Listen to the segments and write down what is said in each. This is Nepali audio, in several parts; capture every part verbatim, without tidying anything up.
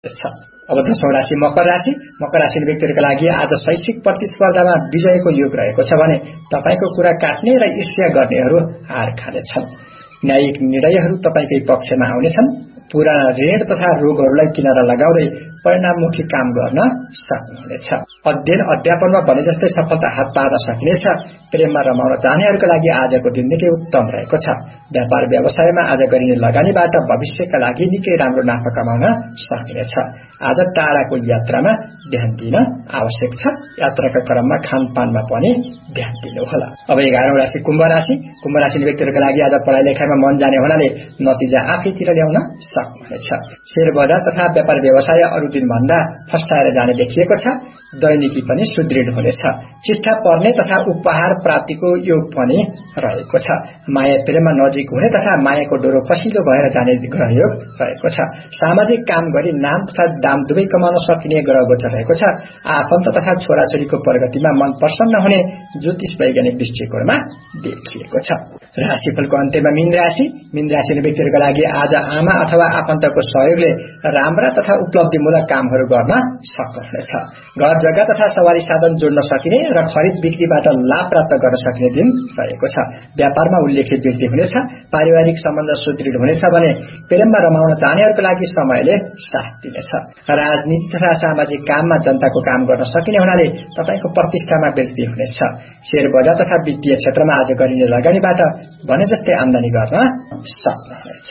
अब दशौं राशि मकर राशि। मकर राशि व्यक्तिहरूका लागि आज शैक्षिक प्रतिस्पर्धामा विजयको योग रहेको छ भने तपाईको कुरा काट्ने र ईर्ष्या गर्नेहरू हार खानेछन्। न्यायिक निर्णयहरू तपाईकै पक्षमा आउनेछन्। पुराना ऋण तथा रोगहरूलाई किनारा लगाउँदै परिणाममुखी काम गर्न सक्नुहुनेछ। अध्ययन अध्यापनमा भने जस्तै सफलता हात पार्न सकिनेछ। प्रेममा रमाउन चाहनेहरूका लागि आजको दिन निकै उत्तम रहेको छ। व्यापार व्यवसायमा आज गरिने लगानीबाट भविष्यका लागि निकै राम्रो नाफा कमाउन सकिनेछ। आज टाढाको यात्रामा ध्यान दिन आवश्यक छ। यात्राका क्रममा खानपानमा पनि ध्यान दिनुहोला। अब एघारौं राशि कुम्भ राशि। कुम्भ राशि व्यक्तिहरूका लागि आज पढाइ लेखाइमा मन जाने हुनाले नतिजा आफैतिर ल्याउन सक्नुहुनेछ। शेयर बजार तथा व्यापार व्यवसाय अरू दिन भन्दा फस्टाएर जाने देखिएको छ। दैनिकी पनि सुदृढ हुनेछ। चिट्ठा पर्ने तथा उपहार प्राप्तिको योग पनि रहेको छ। माया प्रेममा नजिक हुने तथा मायाको डोरो कसिलो भएर जाने ग्रह योग रहेको छ। सामाजिक काम गरी नाम तथा दाम दुवै कमाउन सकिने ग्रह गोचर रहेको छ। आफन्त तथा छोराछोरीको प्रगतिमा मन प्रसन्न हुने ज्योतिष वैज्ञानिक दृष्टिकोणमा देखिएको छ। राशिफलको अन्त्यमा मीन राशि। मीन राशि व्यक्तिहरूका लागि आज आमा अथवा आफन्तको सहयोगले राम्रा तथा उपलब्धिमूलक कामहरू गर्न सक्नुहुनेछ। घर जग्गा तथा सवारी साधन जोड्न सकिने र खरिद बिक्रीबाट लाभ प्राप्त गर्न सकिने दिन रहेको छ। व्यापारमा उल्लेखित वृद्धि हुनेछ। पारिवारिक सम्बन्ध सुदृढ हुनेछ भने प्रेममा रमाउन चाहनेहरूका लागि समयले साथ दिनेछ। राजनीति तथा सामाजिक काममा जनताको काम गर्न सकिने हुनाले तपाईको प्रतिष्ठामा वृद्धि हुनेछ। शेयर बजार तथा वित्तीय क्षेत्रमा आज गरिने लगानीबाट भने जस्तै आमदानी गर्न सक्नुहुनेछ।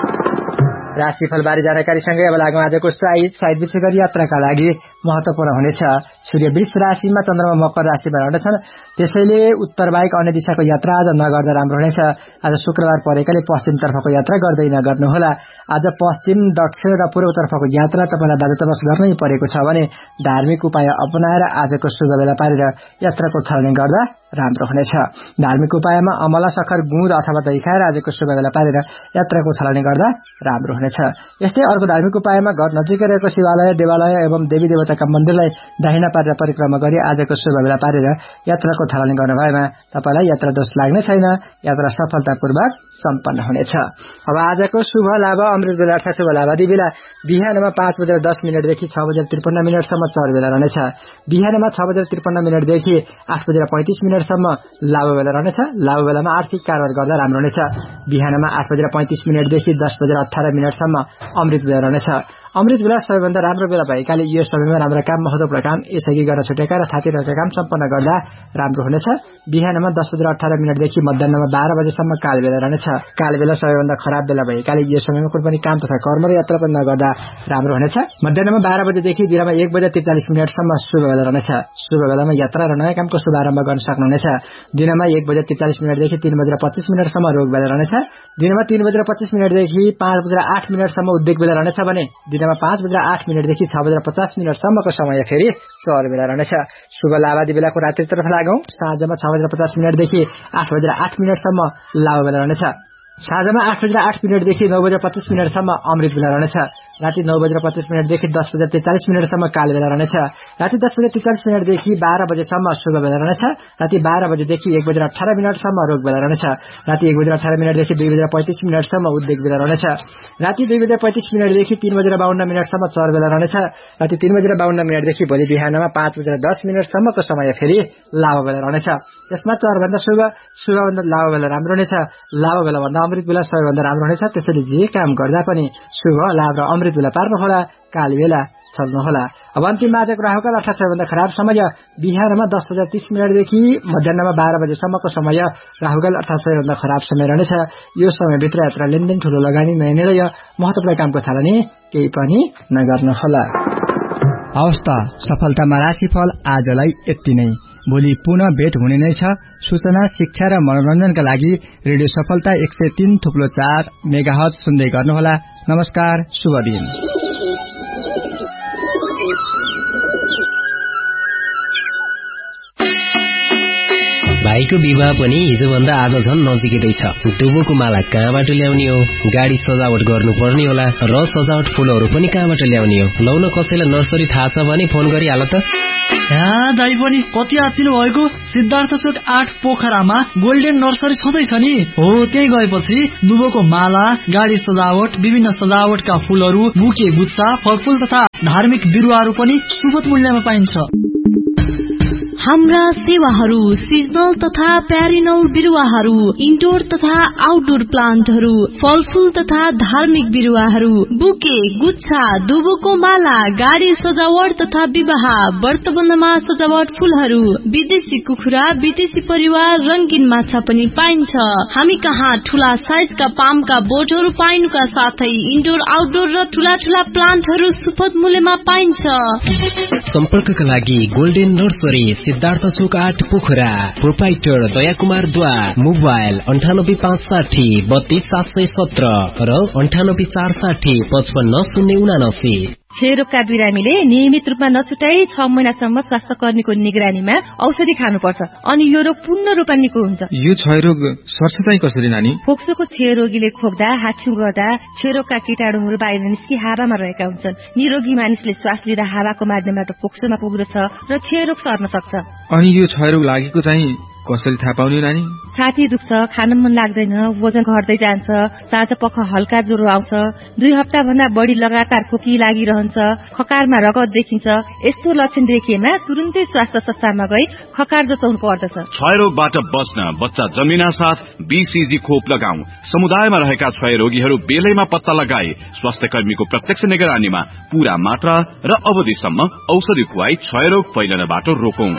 राशिफल बारे जानकारीसँगै अब लागौं आजको साइड साइड विशेष गरी यात्राका लागि महत्वपूर्ण हुनेछ। सूर्य वृष राशिमा, चन्द्रमा मकर राशिमा रहनेछन्। त्यसैले उत्तर बाहेक अन्य दिशाको यात्रा आज नगर्दा राम्रो हुनेछ। आज शुक्रबार परेकाले पश्चिमतर्फको यात्रा गर्दै नगर्नुहोला। आज पश्चिम, दक्षिण र पूर्वतर्फको यात्रा तपाईलाई बाध्यतावश गर्नै परेको छ भने धार्मिक उपाय अपनाएर आजको शुभ बेला पारेर यात्राको थालनी गर्दा राम्रो हुनेछ। धार्मिक उपायमा अमला, सखर, गुँड अथवा दही खाएर आजको शुभ बेला पारेर यात्राको थालनी गर्दा राम्रो हुनेछ। यस्तै अर्को धार्मिक उपायमा घर नजिकै रहेको शिवालय, देवालय एवं देवी देवताका मन्दिरलाई दाहिना पारेर परिक्रमा गरी आजको शुभ बेला पारेर यात्राको थालनी गर्ने भएमा तपाईलाई यात्रा दोष लाग्ने छैन। यात्रा सफलतापूर्वक सम्पन्न हुनेछ। अब आजको शुभ लाभ अमृत बेला अर्थात शुभ लाभ आदि बेला बिहानमा पाँच बजेर दस मिनटदेखि छ बजेर त्रिपन्न मिनटसम्म चर बेला रहनेछ। बिहानमा छ बजेर त्रिपन्न मिनटदेखि आठ बजेर पैंतिस मिनटसम्म लाभ बेला रहनेछ। लाभ बेलामा आर्थिक कारोबार गर्दा राम्रो हुनेछ। बिहानमा आठ बजेर पैंतिस मिनटदेखि दस बजेर अठार मिनटसम्म अमृत बेला रहनेछ। अमृत बेला सबैभन्दा राम्रो बेला भएकाले यो समयमा राम्रो काम, महत्त्वपूर्ण काम यसअघि गर्न छुटेका र थाती रहेका काम सम्पन्न गर्दा राम्रो हुनेछ। बिहानमा दस बजेर अठार मिनटदेखि मध्याहमा बाह्र बजेसम्म काल बेला रहनेछ। काल बेला सबैभन्दा खराब बेला भएकाले यो समयमा कुनै पनि काम तथा कर्म र यात्रा पनि नगर्दा राम्रो हुनेछ। मध्याहमा बाह्र बजेदेखि दिनमा एक बजे त्रिचालिस मिनटसम्म शुभ बेला रहनेछ। शुभ बेलामा यात्रा र नयाँ कामको शुभारम्भ गर्न सक्नुहुनेछ। दिनमा एक बजे त्रिचालिस मिनटदेखि तीन बजेर पच्चीस मिनटसम्म रोग बेला रहनेछ। दिनमा तीन बजेर पच्चीस मिनटदेखि पाँच बजेर आठ मिनटसम्म उद्योग बेला रहनेछ भने दिनमा पाँच बजेर आठ मिनटदेखि छ बजेर पचास मिनटसम्मको समय फेरि चर बेला रहनेछ। शुभ लाभादि बेलाको रात्रितर्फ लागौं। साँझमा छ बजेर पचास मिनटदेखि आठ बजेर आठ मिनटसम्म लाभ बेला रहनेछ। साँझमा आठ बजेर आठ मिनटदेखि नौ बजेर पच्चीस मिनटसम्म अमृत बेला रहनेछ। राति नौ बजेर पच्चीस मिनटदेखि दस बजेर त्रिचालिस मिनटसम्म काल बेला रहनेछ। राति दस बजेर त्रिचालिस मिनटदेखि बाह्र बजेसम्म शुभ बेला रहनेछ। राति बाह्र बजेदेखि एक बजेर अठार मिनटसम्म रोग बेला रहनेछ। राति एक बजेर अठार मिनटदेखि दुई बजेर पैंतिस मिनटसम्म उद्योग बेला रहनेछ। राति दुई बजेर पैंतिस मिनटदेखि तीन बजेर बाहन्न मिनटसम्म चर बेला रहनेछ। राति तीन बजेर बाहन्न मिनटदेखि भोलि बिहानमा पाँच बजेर दस मिनटसम्मको समय फेरि लाभ बेला रहनेछ। यसमा चरभन्दा शुभ, शुभभन्दा लाभ बेला राम्रो हुनेछ। लाभ बेला भन्दा अमृत बेला सबैभन्दा राम्रो हुनेछ। त्यसैले जे काम गर्दा पनि शुभ, लाभ र अमृत बेला पार्नुहोला। काल बेला छल्नुहोला। अब अन्तिममा आजको राहुकाल अर्थात सबैभन्दा खराब समय बिहानमा दस बजेर तीस मिनटदेखि मध्याहमा बाह्र बजेसम्मको समय राहुकाल अर्थात सबैभन्दा खराब समय रहनेछ। यो समयभित्र यात्रा, लेनदेन, ठूलो लगानी, नयाँ निर्णय, महत्त्वपूर्ण कामको थालनी केही पनि नगर्नुहोला। हवस् त, सफलतामा राशिफल आजलाई यति नै। भोलि पुनः भेट हुने नै छ। सूचना, शिक्षा र मनोरञ्जनका लागि रेडियो सफलता एक सय तीन थुप्लो चार मेगाहर्ज सुन्दै गर्नुहोला। नमस्कार, शुभ दिन। भाइ छोरीको विवाह पनि हिजोभन्दा आज झन् नजिकै छ। दुबोको माला कहाँबाट ल्याउने हो, गाडी सजावट गर्नुपर्ने होला र सजावट फूलहरू पनि कहाँबाट ल्याउने हो। लौन कसैलाई नर्सरी थाहा छ भने फोन गरिहाल त। यहाँ दाइ पनि कति आचिनु भएको। सिद्धार्थ चोक आठ पोखरामा गोल्डेन नर्सरी छँदैछ नि। हो, त्यही गएपछि दुबोको माला, गाडी सजावट, विभिन्न सजावटका फूलहरू, बुके गुच्छा, फलफूल तथा धार्मिक बिरुवाहरू पनि सुपथ मूल्यमा पाइन्छ। हाम्रा सेवाहरू सिजनल तथा प्यारिनल बिरुवाहरू, इन्डोर तथा आउटडोर प्लान्टहरू, फलफूल तथा धार्मिक बिरुवाहरू, बुके गुच्छा, दुबोको माला, गाडी सजावट तथा विवाह, व्रतबन्धमा सजावट फूलहरू, विदेशी कुखुरा, विदेशी परिवार, रंगीन माछा पनि पाइन्छ। हामी कहाँ ठूला साइजका पामका बोटहरू पाइनुका साथै इन्डोर आउटडोर र ठूला ठूला प्लान्टहरू सुपथ मूल्यमा पाइन्छ। सम्पर्कका लागि गोल्डेन नर्सरी, सिद्धार्थ चोक आठ पोखरा, प्रोपाइटर दया कुमार द्वा, मोबाइल अन्ठानब्बे पाँच साठी बत्तीस सात सय सत्र र अन्ठानब्बे चार साठी पचपन्न शून्य उनासी। क्षयरोगका बिरामीले नियमित रूपमा नछुटाई छ महिनासम्म स्वास्थ्य कर्मीको निगरानीमा औषधि खानुपर्छ अनि यो रोग पूर्ण रूपमा निको हुन्छ। यो क्षयरोग सर्छ चाहिँ कसरी नानी? फोक्सोको क्षयरोगीले खोक्दा, हाच्छिउँ गर्दा क्षयरोगका कीटाणुहरू बाहिर निस्कि हावामा रहेका हुन्छन्। निरोगी मानिसले श्वास लिँदा हावाको माध्यमबाट फोक्सोमा पुग्दछ र क्षयरोग सर्न सक्छ। अनि यो क्षयरोग लागेको चाहिँ कसरी थाहा पाउने नानी? छाती दुख्छ, खान मन लाग्दैन, वजन घट्दै जान्छ, साँझ पख हल्का ज्वरो आउँछ, दुई हप्ता भन्दा बढी लगातार खोकी लागिरहन्छ, खकारमा रगत देखिन्छ। यस्तो लक्षण देखिएमा तुरुन्तै स्वास्थ्य संस्थामा गई खकार जचाउनु पर्दछ। क्षयरोगबाट बच्न बच्चा जन्मिना साथ बीसीजी खोप लगाऊ। समुदायमा रहेका क्षयरोगीहरू बेलैमा पत्ता लगाए स्वास्थ्य कर्मीको प्रत्यक्ष निगरानीमा पूरा मात्रा र अवधिसम्म औषधि खुवाई क्षयरोग फैलनबाट रोकौं।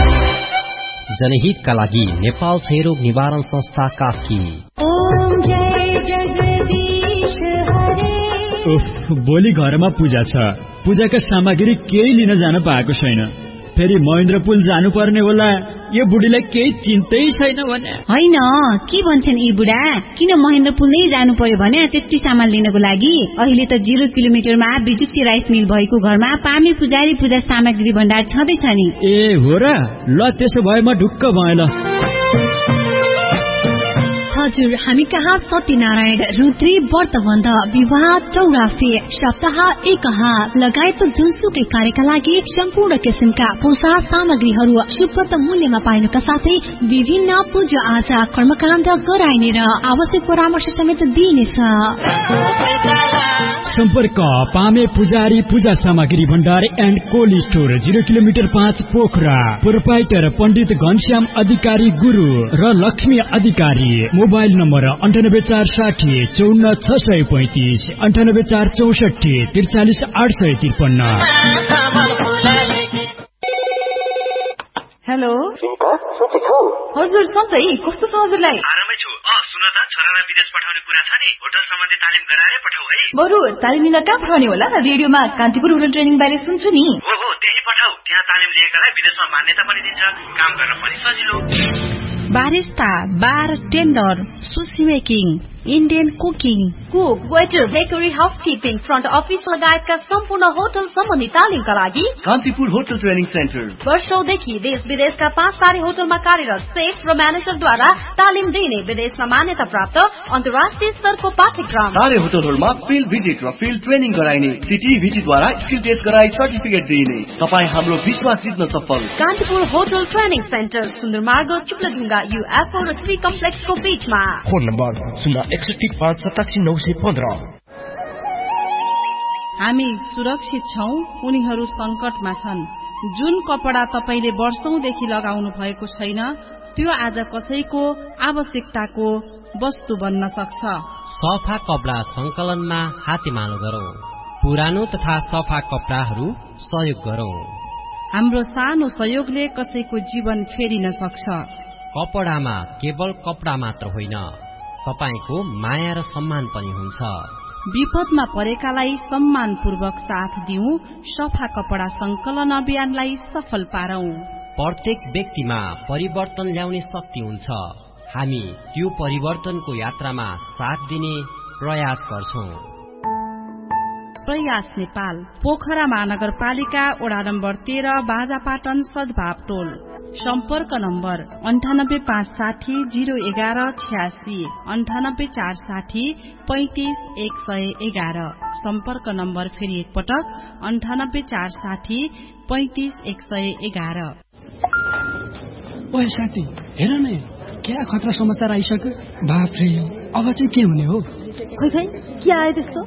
जनहितका लागि नेपाल क्षयरोग निवारण संस्था कास्की। ओम जय जगदीश हरे। भोलि घरमा पूजा छ, पूजाका सामग्री केही लिन जान पाएको छैन। फेरि महेन्द्रपुल जानुपर्ने होला। यो बुढीलाई केही चिन्तै छैन भने होइन। के भन्छन् यी बुढा, किन महेन्द्रपुल नै जानु पर्यो भने त्यति सामान लिनको लागि? अहिले त जिरो किलोमिटरमा बिजुक्ती राइस मिल भएको घरमा पामे पुजारी पूजा सामग्री भण्डार छँदैछ नि। ए हो र, ल त्यसो भए म ढुक्क भएँ ल। हजुर, हामी कहाँ सत्यनारायण, रुद्री, व्रतबन्ध, विवाह, चौरासी, सप्ताह एकहा लगायत जुनसुकै कार्यका लागि सम्पूर्ण किसिमका पूजा सामग्रीहरू सुपथ मूल्यमा पाइनुका साथै विभिन्न पूजा आजा कर्मकाण्ड गराइने र आवश्यक परामर्श समेत दिइनेछ। सम्पर्क पामे पुजारी पूजा सामग्री भण्डार and cold store, zero kilometre पाँच पोखरा। प्रोपाइटर पण्डित घनश्याम अधिकारी गुरु र लक्ष्मी अधिकारी। मोबाइल नम्बर अन्ठानब्बे चार साठी चौन्न छ सय पैंतिस, अन्ठानब्बे चार चौसठी त्रिचालिस आठ सय त्रिपन्न। हेलो हजुर, सन्चै कस्तो छ हजुरलाई? आरामै छु। अ सुन त, छोरालाई विदेश पठाउने कुरा छ नि, होटल सम्बन्धी तालिम गराएर पठाऊ है। बरु तालिम लिन कहाँ पठाउने होला? रेडियोमा कान्तिपुर होटल ट्रेनिङ बारे सुन्छु नि। हो हो, त्यही पठाऊ। त्यहाँ तालिम लिएकालाई विदेशमा मान्यता पनि दिन्छ, काम गर्न पनि सजिलो। बारिस्ता, बार tender, sushi making, Indian cooking, cook, waiter, bakery, housekeeping, front office लगायतका सम्पूर्ण होटल सम्बन्धी तालिमका लागि कान्तिपुर होटल ट्रेनिङ सेन्टर वर्षौंदेखि देश विदेशका पाँच तारे होटलमा कार्यरत सेफ र म्यानेजरद्वारा तालिम दिइने विदेशमा मान्यता प्राप्त अन्तर्राष्ट्रिय स्तरको पाठ्यक्रम। तारे होटलहरूमा फिल्ड भिजिट र फिल्ड ट्रेनिङ गराइने, सिटी भिजिटद्वारा स्किल टेस्ट गराई सर्टिफिकेट दिइने। तपाईँ हाम्रो विश्वास जित्न सफल। कान्तिपुर होटल ट्रेनिङ सेन्टर, सुन्दर मार्ग, चुक्लढुङ्गा, युएफओ र श्री कम्प्लेक्सको बीचमा। फोन नम्बर शून्य एकसठी पाँच सतासी नौ सय पन्ध्र। हामी सुरक्षित छौं, उनीहरू संकटमा छन्। जुन कपडा तपाईले वर्षौंदेखि लगाउनु भएको छैन, त्यो आज कसैको आवश्यकताको वस्तु बन्न सक्छ। सफा कपडा संकलनमा हातेमालो गरौं, पुरानो तथा सफा कपडाहरू सहयोग गरौं। हाम्रो सानो सहयोगले कसैको जीवन फेरिन सक्छ। कपडामा केवल कपडा मात्र होइन, तपाईको माया र सम्मान पनि हुन्छ। विपदमा परेकालाई सम्मानपूर्वक साथ दिउँ, सफा कपडा संकलन अभियानलाई सफल पारौं। प्रत्येक व्यक्तिमा परिवर्तन ल्याउने शक्ति हुन्छ। हामी त्यो परिवर्तनको यात्रामा साथ दिने प्रयास गर्छौं। प्रयास नेपाल, पोखरा महानगरपालिका, वडा नम्बर तेह्र, बाजापाटन, सद्भाव टोल। सम्पर्क नम्बर अन्ठानब्बे पाँच साठी जीरो एघार छ्यासी अन्ठानब्बे चार साठी पैंतिस एक सय एघार। सम्पर्क नम्बर फेरि एकपटक अन्ठानब्बे चार साठी पैंतिस एक सय एघार। ओए साथी हेर न, क्या खतरा समाचार आइसक्यो। बाफ्रे, अब चाहिँ के हुने हो? खै खै के आयो त्यस्तो?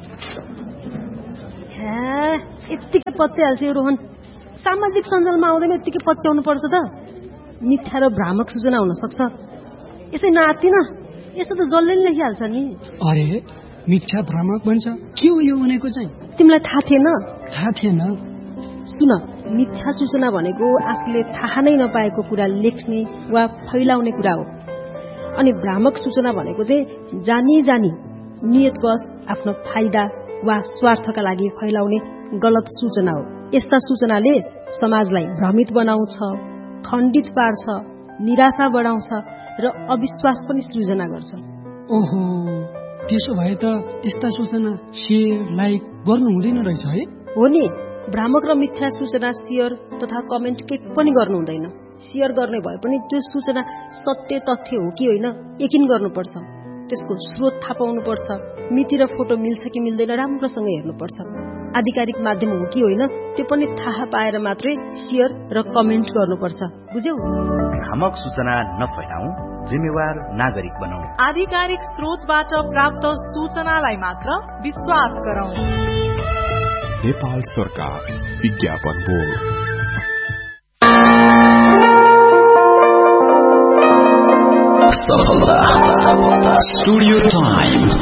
यत्तिकै पत्याइहाल्छ यो रोहन। सामाजिक सञ्जालमा आउँदैन यत्तिकै पत्याउनु पर्छ त। मिथ्या र भ्रामक सूचना हुन सक्छ। यसै नआत्तिन, यसो त जसले नि लेखिहाल्छ नि। अरे मिथ्या भ्रामक भन्छ, के हो यो भनेको चाहिँ? तिमीलाई थाहा थिएन? थाहा थिएन। सुन, मिथ्या सूचना भनेको आफूले थाहा नै नपाएको कुरा लेख्ने वा फैलाउने कुरा हो। अनि भ्रामक सूचना भनेको चाहिँ जानी जानी नियतवश आफ्नो फाइदा वा स्वार्थका लागि फैलाउने गलत सूचना हो। यस्ता सूचनाले समाजलाई भ्रमित बनाउँछ, खण्डित पार्छ, निराशा बढाउँछ र अविश्वास पनि सृजना गर्छ। ओहो, त्यसो भए त यस्ता सूचना शेयर लाइक गर्नु हुँदैन रहेछ है? हो नि, भ्रामक र मिथ्या सूचना शेयर तथा कमेन्ट केही पनि गर्नु हुँदैन। शेयर गर्ने भए पनि त्यो सूचना सत्य तथ्य हो कि होइन यकिन गर्नुपर्छ। त्यसको स्रोत थाहा पाउनुपर्छ। मिति र फोटो मिल्छ कि मिल्दैन राम्रोसँग हेर्नुपर्छ। आधिकारिक माध्यम हो कि होइन त्यो पनि थाहा पाएर मात्रै शेयर र कमेन्ट गर्नुपर्छ। बुझ्यौ? भ्रामक सूचना नफैलाऊ, जिम्मेवार नागरिक बनाऊ। आधिकारिक स्रोतबाट प्राप्त सूचनालाई मात्र विश्वास गरौँ। नेपाल सरकार विज्ञापन बोर्ड। Studio time